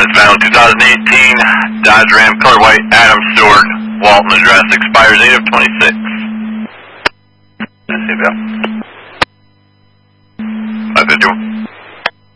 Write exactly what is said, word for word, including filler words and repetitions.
it's Valid twenty eighteen Dodge Ram color white, Adam Stewart, Walton address, expires eight of twenty-six. Let's see, Bill. five fifty-one.